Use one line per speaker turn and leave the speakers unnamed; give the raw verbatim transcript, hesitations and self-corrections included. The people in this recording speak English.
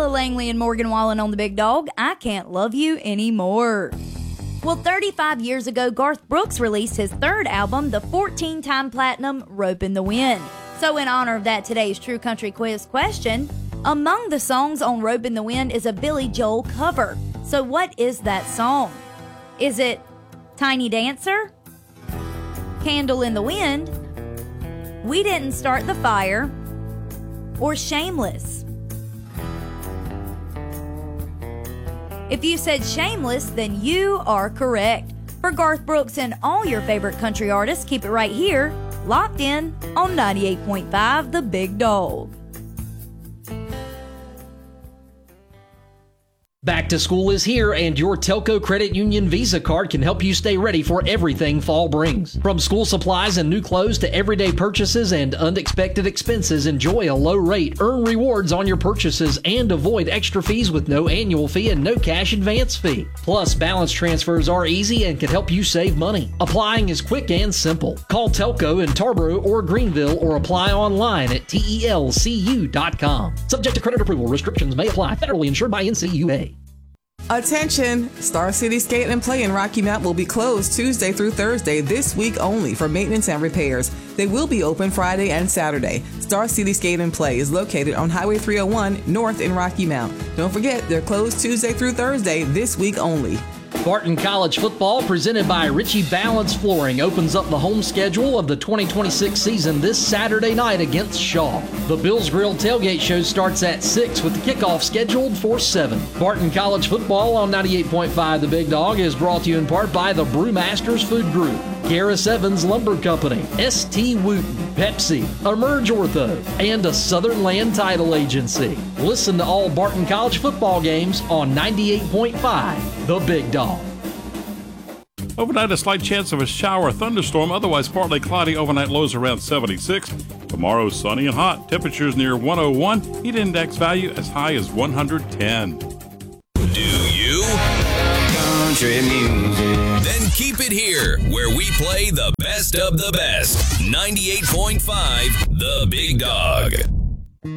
Langley and Morgan Wallen on the Big Dog. I Can't Love You Anymore. Well, thirty-five years ago, Garth Brooks released his third album, the fourteen-time platinum Rope in the Wind. So in honor of that, today's True Country Quiz question, among the songs on Rope in the Wind is a Billy Joel cover. So what is that song? Is it Tiny Dancer, Candle in the Wind, We Didn't Start the Fire, or Shameless? If you said Shameless, then you are correct. For Garth Brooks and all your favorite country artists, keep it right here, locked in on ninety-eight point five The Big Dog.
Back to school is here, and your Telco Credit Union Visa card can help you stay ready for everything fall brings. From school supplies and new clothes to everyday purchases and unexpected expenses, enjoy a low rate, earn rewards on your purchases, and avoid extra fees with no annual fee and no cash advance fee. Plus, balance transfers are easy and can help you save money. Applying is quick and simple. Call Telco in Tarboro or Greenville or apply online at T E L C U dot com. Subject to credit approval. Restrictions may apply. Federally insured by N C U A.
Attention! Star City Skate and Play in Rocky Mount will be closed Tuesday through Thursday this week only for maintenance and repairs. They will be open Friday and Saturday. Star City Skate and Play is located on Highway three oh one North in Rocky Mount. Don't forget, they're closed Tuesday through Thursday this week only.
Barton College football, presented by Ritchie Balance Flooring, opens up the home schedule of the twenty twenty-six season this Saturday night against Shaw. The Bills Grill tailgate show starts at six with the kickoff scheduled for seven. Barton College football on ninety-eight point five The Big Dog is brought to you in part by the Brewmasters Food Group, Garris Evans Lumber Company, S T Wooten, Pepsi, Emerge Ortho, and a Southern Land Title Agency. Listen to all Barton College football games on ninety-eight point five The Big Dog.
Overnight, a slight chance of a shower or thunderstorm, otherwise partly cloudy. Overnight lows around seventy-six. Tomorrow, sunny and hot. Temperatures near one oh one. Heat index value as high as one hundred ten.
Do you? Country music. Then keep it here, where we play the best of the best. ninety-eight point five The Big Dog.